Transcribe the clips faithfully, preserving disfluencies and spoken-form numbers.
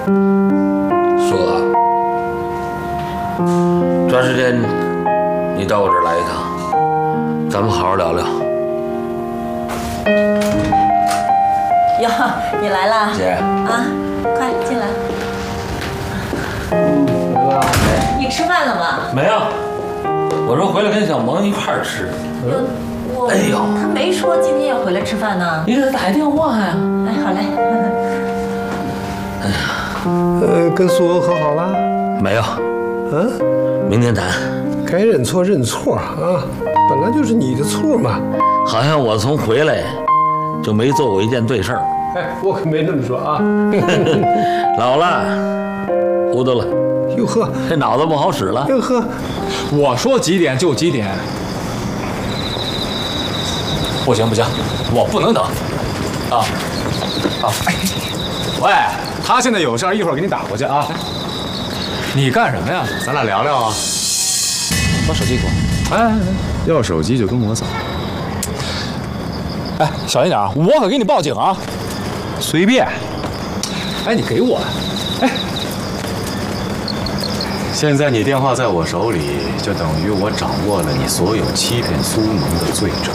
苏哥，抓时间你到我这儿来一趟，咱们好好聊聊。 哟，你来了， 姐啊，快进来。 嗯，来吧。 你吃饭了吗？ 没有，我说回来跟小萌一块儿吃。 哟，我哎呦， 他没说今天要回来吃饭呢。 你给他打一电话呀。 哎，好嘞。 哎呀， 呃，跟苏娥和好了？ 没有。 嗯， 明天谈。 该认错认错啊，本来就是你的错嘛。 好像我从回来就没做过一件对事儿。 哎，我可没那么说啊。 老了，糊涂了。 哟呵， 这脑子不好使了。 哟呵， 我说几点就几点。不行不行，我不能等。啊啊！哎，喂，他现在有事儿，一会儿给你打过去啊。你干什么呀？咱俩聊聊啊。把手机给我。哎，要手机就跟我走。哎，小心点啊！我可给你报警啊！随便。哎，你给我。哎，现在你电话在我手里，就等于我掌握了你所有欺骗苏萌的罪证。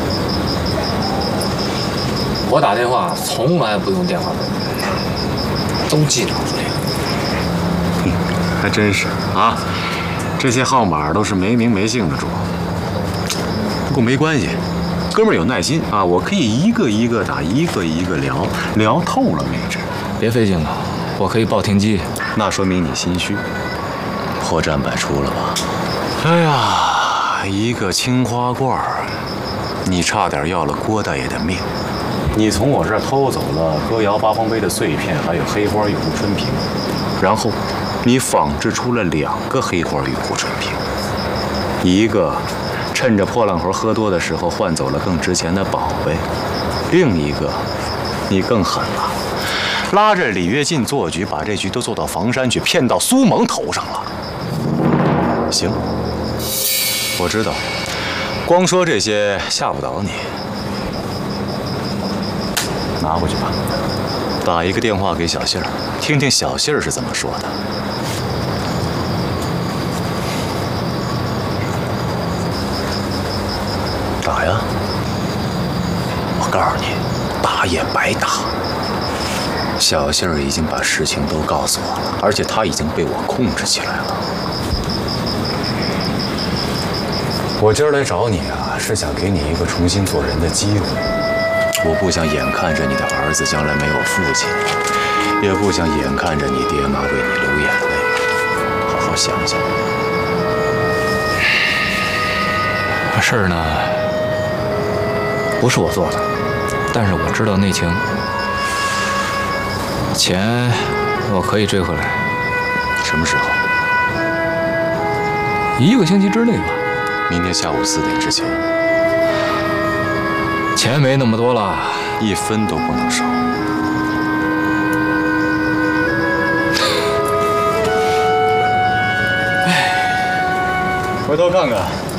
我打电话从来不用电话本人，都记脑子里了。哼，还真是啊，这些号码都是没名没姓的主。不过没关系。哥们儿有耐心啊，我可以一个一个打，一个一个聊，聊透了为止。别费劲了，我可以报停机。那说明你心虚，破绽百出了吧？哎呀，一个青花罐儿，你差点要了郭大爷的命。你从我这儿偷走了歌谣八方杯的碎片，还有黑花玉壶春瓶，然后你仿制出了两个黑花玉壶春瓶，一个趁着破烂活喝多的时候换走了更值钱的宝贝，另一个，你更狠了，拉着李跃进做局，把这局都做到房山去，骗到苏萌头上了。行，我知道，光说这些吓不倒你，拿回去吧，打一个电话给小杏儿，听听小杏儿是怎么说的。打呀！我告诉你，打也白打。小杏儿已经把事情都告诉我了，而且她已经被我控制起来了。我今儿来找你啊，是想给你一个重新做人的机会。我不想眼看着你的儿子将来没有父亲，也不想眼看着你爹妈为你流眼泪。好好想想。事儿呢？不是我做的，但是我知道内情，钱我可以追回来。什么时候？一个星期之内吧。明天下午四点之前。钱没那么多了，一分都不能少。哎，回头看看。